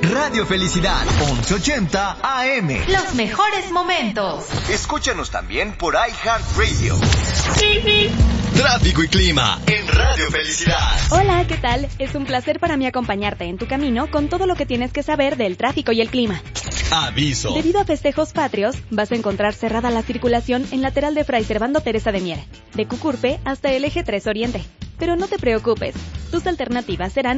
Radio Felicidad, 1180 AM. Los mejores momentos. Escúchanos también por iHeartRadio. Tráfico y clima en Radio Felicidad. Hola, ¿qué tal? Es un placer para mí acompañarte en tu camino con todo lo que tienes que saber del tráfico y el clima. Aviso. Debido a festejos patrios, vas a encontrar cerrada la circulación en lateral de Fray Servando Teresa de Mier, de Cucurpe hasta el eje 3 Oriente. Pero no te preocupes, tus alternativas serán